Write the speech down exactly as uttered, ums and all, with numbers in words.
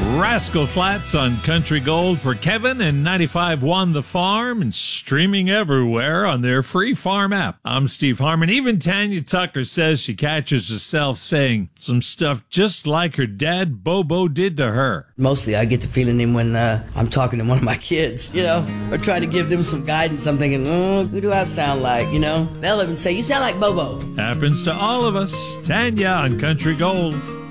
Rascal Flats on Country Gold for Kevin and ninety-five one The Farm, and streaming everywhere on their free farm app. I'm Steve Harmon. Even Tanya Tucker says she catches herself saying some stuff just like her dad Bobo did to her. Mostly I get the feeling in when uh, I'm talking to one of my kids, you know, or trying to give them some guidance. I'm thinking, oh, who do I sound like, you know? They'll even say, you sound like Bobo. Happens to all of us. Tanya on Country Gold.